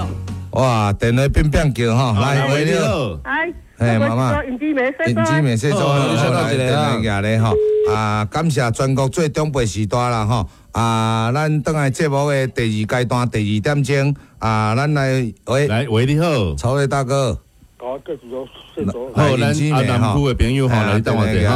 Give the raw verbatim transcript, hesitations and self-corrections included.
哇，电话变变叫哈，来，喂你好， 哎， 嘿妈妈， 尹志美， 尹志美，谢谢做好，来电话举咧吼，啊，感谢全国最长辈时代啦吼，啊，咱等来节目的第二阶段第二点钟，啊，咱来喂， 来喂你好， 曹伟大哥， 好，继续说，继续说。 好，咱啊南区的朋友吼来等我者。